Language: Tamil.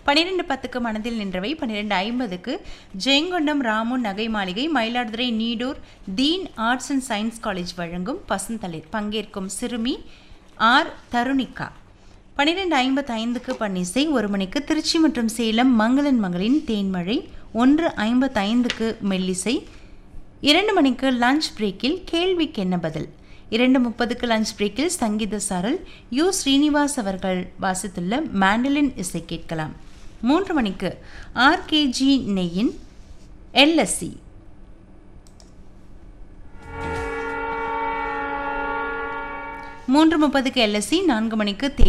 12:10க்கு மனதில் நின்றவை. 12:50க்கு ஜெயங்கொண்டம் ராமு நகை மாளிகை மயிலாடுதுறை நீடூர் தீன் ஆர்ட்ஸ் அண்ட் சயின்ஸ் காலேஜ் வழங்கும் பசுந்தளிர். பங்கேற்கும் சிறுமி ஆர் தருணிகா. 12:55க்கு பன்னிசை. 1 மணிக்கு திருச்சி மற்றும் சேலம் மங்களன் மகளின் தேன்மழை. 1:55க்கு மெல்லிசை. 2 மணிக்கு லஞ்ச் பிரேக்கில் கேள்விக்கு என்ன பதில். 2:30க்கு லஞ்ச் பிரேக்கில் சங்கீத சாரல் யு ஸ்ரீனிவாஸ் அவர்கள் வாசித்துள்ள மேண்டலின் இசை கேட்கலாம். 3 மணிக்கு ஆர்கேஜி நெய்யின் எல்எஸ்சி. 3:30க்கு எல்எஸ்சி. 4 மணிக்கு